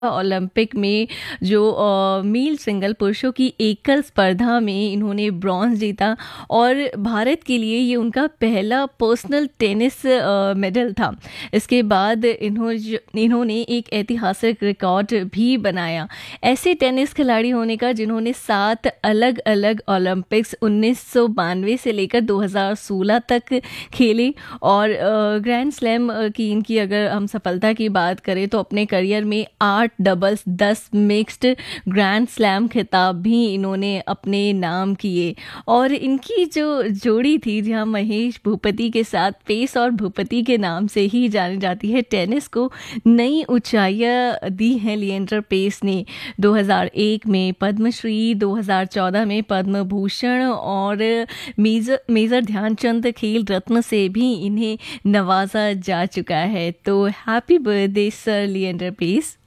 Olympic में जो मील single पुरुषों की एकल स्पर्धा में इन्होंने ब्रॉन्ज जीता और भारत के लिए ये उनका पहला पर्सनल टेनिस मेडल था। इसके बाद इन्होंने एक ऐतिहासिक रिकॉर्ड भी बनाया ऐसे टेनिस खिलाड़ी होने का जिन्होंने 7 अलग अलग ओलंपिक्स 1992 से लेकर 2016 तक खेले। और ग्रैंड स्लैम की इनकी अगर हम सफलता की बात करें तो अपने करियर में 8 डबल्स 10 मिक्स्ड ग्रैंड स्लैम खिताब भी इन्होंने अपने नाम किए। और इनकी जो जोड़ी थी जहां महेश भूपति के साथ, पेस और भूपति के नाम से ही जानी जाती है, टेनिस को नई ऊंचाइयां दी हैं लिएंडर पेस ने। 2001 में पद्मश्री, 2014 में पद्म भूषण और मेजर ध्यानचंद खेल रत्न से भी इन्हें नवाजा जा चुका है। तो happy birthday sir Leander pace.